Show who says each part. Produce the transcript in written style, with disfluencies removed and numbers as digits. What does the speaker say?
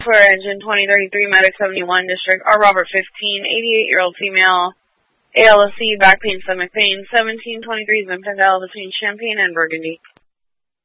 Speaker 1: For engine 2033, Medic 71, District R. Robert 15, 88-year-old female, ALSC, back pain, stomach pain, 1723 Zinfandel between Champagne and Burgundy.